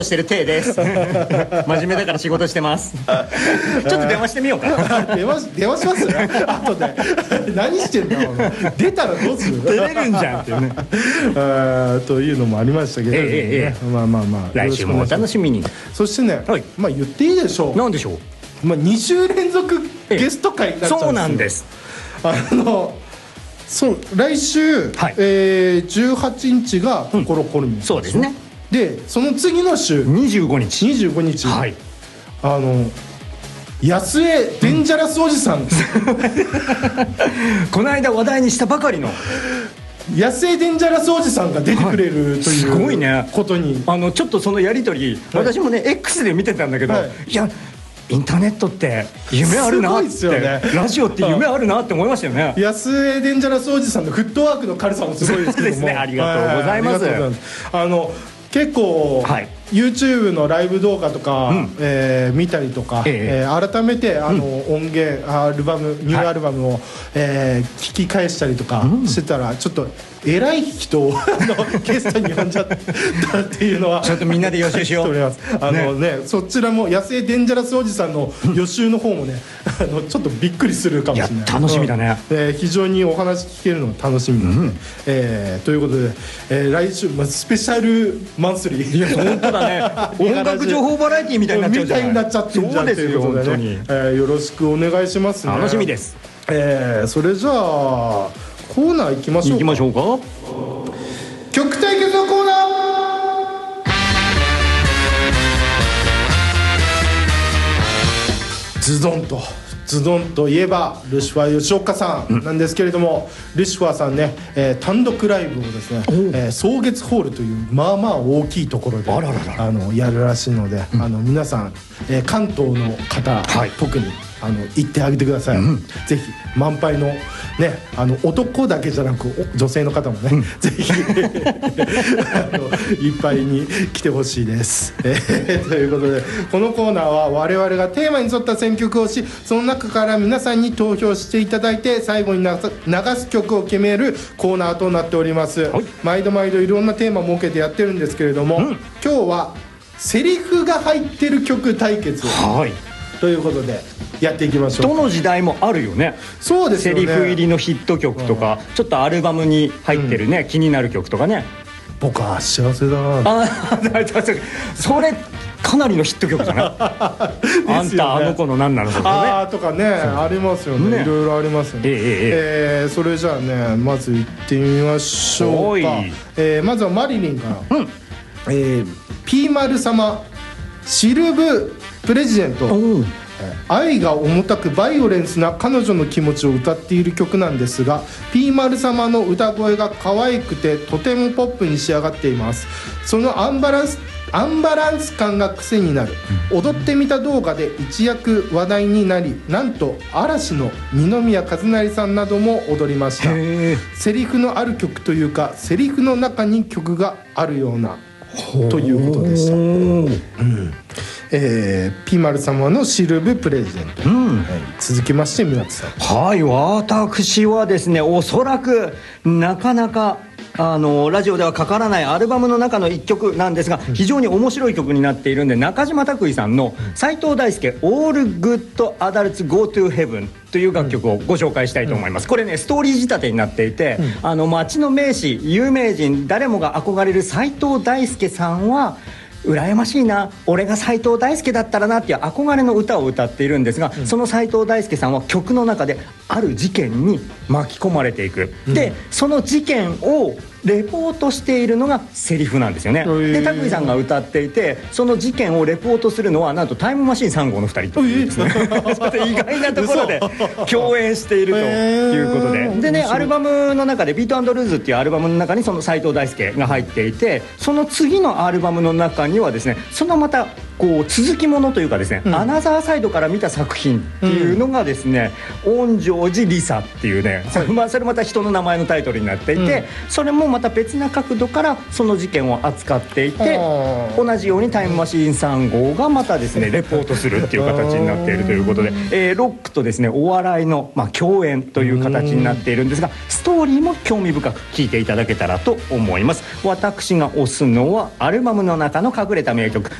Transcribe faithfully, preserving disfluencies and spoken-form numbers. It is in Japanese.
してる体です真面目だから仕事してますちょっと電話してみようか電話電話します後で何してんだお前出たらどうする照れるんじゃんっていうねというのもありましたけど、ねええええ、まあまあまあ来週もお楽しみに。 そしてね、はい、まあ言っていいでしょう。 なんでしょう、 まあ、に週連続ゲスト会になっちゃうんですよ。 そうなんです。 あのそう来週、はい、えー、じゅうはちにちがココロコルミ、うん、 そうですね。 でその次の週にじゅうごにちにじゅうごにち、 はい、 あの安江デンジャラスおじさん、うん、 この間話題にしたばかりの安江デンジャラスおじさんが出てくれる、はい、というすごいねことに、 あのちょっとそのやり取り、はい、私もね X で見てたんだけど、はい、いやインターネットって夢あるなって、すごいですよね、ラジオって夢あるなって思いましたよね。 安江デンジャラスおじさんのフットワークの軽さもすごいですけども、 そうですね、ありがとうございます。 あの結構、はい、YouTube のライブ動画とか、うん、えー、見たりとか、ええー、改めてあの、うん、音源アルバムニューアルバムを、はい、えー、聞き返したりとかしてたら、うん、ちょっと偉い人をゲストに呼んじゃったっていうのはちょっとみんなで予習しようあの、ねね、そちらも安江デンジャラスおじさんの予習の方もね、うん、あのちょっとびっくりするかもしれない。 いや楽しみだね、 うん、えー、非常にお話聞けるのが楽しみですね、うん、えー、ということで、えー、来週、まあ、スペシャルマンスリー、 いや本当だね音楽情報バラエティみたいになっちゃうじゃない、 みたいになっちゃってるじゃんということでね、えー、よろしくお願いしますね。 楽しみです。 えー、それじゃあコーナー行きましょうか。 行きましょうか。 曲対決のコーナー。ズドンとズドンといえばルシファー吉岡さんなんですけれども、うん、ルシファーさんね、えー、単独ライブをですね、えー、草月ホールというまあまあ大きいところで あ, らららあのやるらしいので、うん、あの皆さん、えー、関東の方、はい、特にあの行ってあげてください、うん、ぜひ満杯のね、あの男だけじゃなく女性の方もね、うん、ぜひあのいっぱいに来てほしいです、えー、ということでこのコーナーは我々がテーマに沿った選曲をし、その中から皆さんに投票していただいて最後に流す曲を決めるコーナーとなっております、はい、毎度毎度いろんなテーマを設けてやってるんですけれども、うん、今日はセリフが入ってる曲対決を、はい、ということでやっていきましょう。 どの時代もあるよね。 そうですよね。 セリフ入りのヒット曲とか、うん、ちょっとアルバムに入ってるね、うん、気になる曲とかね。 僕は幸せだなあそれかなりのヒット曲じゃないあんたあの子の何なのとかね、 あとかねありますよね、いろいろありますよね、えーえー、それじゃあねまず行ってみましょうか、えー、まずはマリリンから、うん、えー、ピーマル様シルブプレジデント、愛が重たくバイオレンスな彼女の気持ちを歌っている曲なんですが、ピーマル様の歌声が可愛くてとてもポップに仕上がっています。そのアンバランスアンバランス感が癖になる、うん、踊ってみた動画で一躍話題になり、なんと嵐の二宮和也さんなども踊りました。セリフのある曲というかセリフの中に曲があるようなということでした、うん、えー、ピーマル様のシルブプレジデント、うん、はい、続きまして宮津さん。 はい、私はですねおそらくなかなかあのラジオではかからないアルバムの中のいっきょくなんですが、非常に面白い曲になっているんで、中島拓井さんの斉藤大輔 All Good Adults Go to Heaven という楽曲をご紹介したいと思います。これねストーリー仕立てになっていて、あの町の名士有名人誰もが憧れる斉藤大輔さんは羨ましいな、俺が斉藤大輔だったらなっていう憧れの歌を歌っているんですが、うん、その斉藤大輔さんは曲の中である事件に巻き込まれていく、うん、でその事件をレポートしているのがセリフなんですよね。で拓井さんが歌っていて、その事件をレポートするのはなんとタイムマシーンさん号のふたりというですね意外なところで共演しているということで、でねアルバムの中でビート&ルーズっていうアルバムの中にその斉藤大輔が入っていて、その次のアルバムの中にはですねそのまたこう続きものというかですね、うん、アナザーサイドから見た作品っていうのがですね、うん、恩城寺リサっていうね、はい、まあ、それまた人の名前のタイトルになっていて、うん、それもまた別な角度からその事件を扱っていて、同じようにタイムマシーンさん号がまたですねレポートするっていう形になっているということで、えー、ロックとですねお笑いの、まあ、共演という形になっているんですが、ストーリーも興味深く聞いていただけたらと思います。私が推すのはアルバムの中の隠れた名曲